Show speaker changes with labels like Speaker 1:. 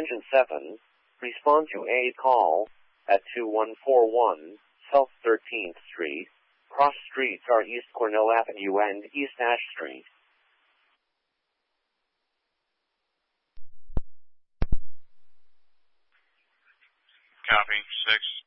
Speaker 1: Engine 7, respond to a call at 2141 South 13th Street. Cross streets are East Cornell Avenue and East Ash Street.
Speaker 2: Copy. 6.